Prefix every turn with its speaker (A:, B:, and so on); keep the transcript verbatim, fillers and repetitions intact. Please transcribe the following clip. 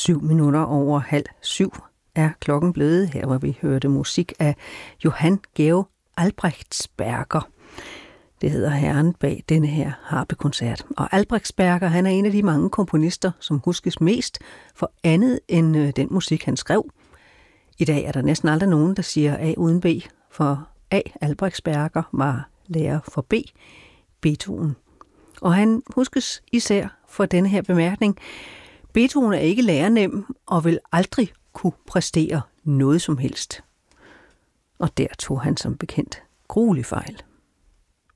A: Syv minutter over halv syv er klokken blevet, her hvor vi hørte musik af Johann Georg Albrechtsberger. Det hedder herren bag denne her harpekoncert. Og Albrechtsberger, han er en af de mange komponister, som huskes mest for andet end den musik, han skrev. I dag er der næsten aldrig nogen, der siger A uden B, for A. Albrechtsberger var lærer for B, Beethoven. Og han huskes især for denne her bemærkning: Beethoven er ikke lærernem og vil aldrig kunne præstere noget som helst. Og der tog han som bekendt gruelig fejl.